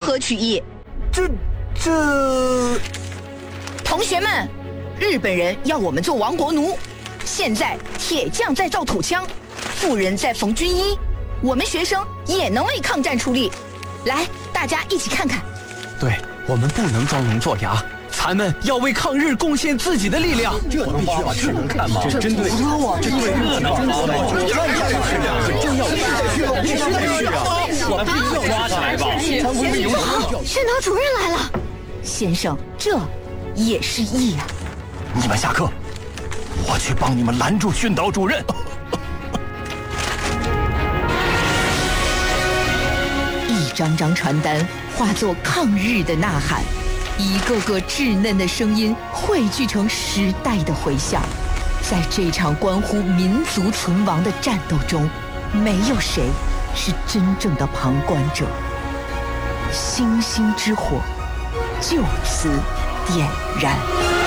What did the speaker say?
何取义？ 这…… 同学们，日本人要我们做亡国奴，现在铁匠在造土枪，富人在缝军衣，我们学生也能为抗战出力。来，大家一起看看。 对，我们不能装聋作哑，咱们要为抗日贡献自己的力量。 这必须要去能看吗？这针对这对日本真好，真要去，必须得去啊！我必须要抓起来吧！ 训导主任来了，先生，这也是义啊！ 你们下课，我去帮你们拦住训导主任。 一张张传单化作抗日的呐喊，一个个稚嫩的声音汇聚成时代的回响。在这场关乎民族存亡的战斗中，没有谁是真正的旁观者。星星之火就此点燃。